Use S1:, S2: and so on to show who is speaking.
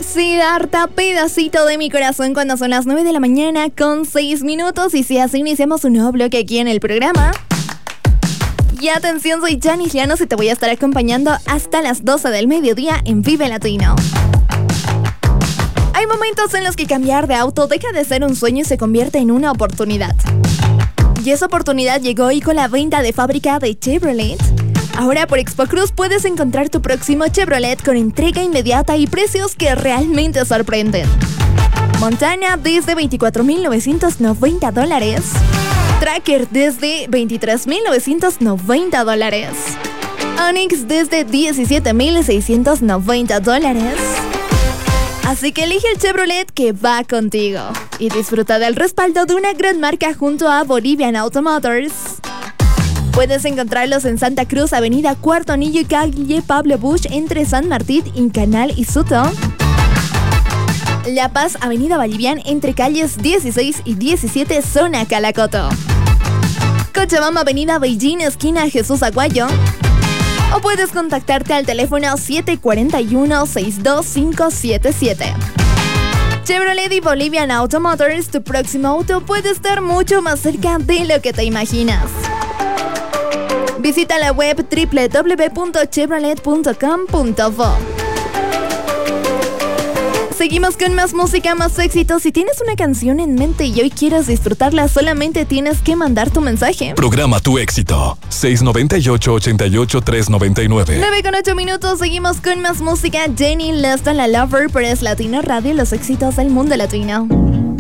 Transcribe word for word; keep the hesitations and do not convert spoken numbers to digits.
S1: Siddhartha, pedacito de mi corazón, cuando son las nueve de la mañana con seis minutos. Y si así iniciamos un nuevo bloque aquí en el programa. Y atención, soy Janice Llanos y te voy a estar acompañando hasta las doce del mediodía en Vive Latino. Hay momentos en los que cambiar de auto deja de ser un sueño y se convierte en una oportunidad. Y esa oportunidad llegó hoy con la venta de fábrica de Chevrolet. Ahora por Expo Cruz puedes encontrar tu próximo Chevrolet con entrega inmediata y precios que realmente sorprenden. Montana desde veinticuatro mil novecientos noventa dólares. Tracker desde veintitrés mil novecientos noventa dólares. Onix desde diecisiete mil seiscientos noventa dólares. Así que elige el Chevrolet que va contigo y disfruta del respaldo de una gran marca junto a Bolivian Auto Motors. Puedes encontrarlos en Santa Cruz, Avenida Cuarto Anillo y calle Pablo Busch entre San Martín, Incanal y Suto. La Paz, Avenida Bolivian entre calles dieciséis y diecisiete, zona Calacoto. Cochabamba, Avenida Beijing, esquina Jesús Aguayo. O puedes contactarte al teléfono siete cuatro uno, seis dos cinco siete siete. Chevrolet y Bolivian Auto Motors, tu próximo auto puede estar mucho más cerca de lo que te imaginas. Visita la web doble u doble u doble u punto chevrolet punto com punto vo. Seguimos con más música, más éxitos. Si tienes una canción en mente y hoy quieres disfrutarla, solamente tienes que mandar tu mensaje.
S2: Programa tu éxito. seis nueve ocho, ocho ocho, tres nueve nueve.
S1: nueve con ocho minutos, seguimos con más música. Jenny Lesta, la Lover, por Es Latino Radio, los éxitos del mundo latino.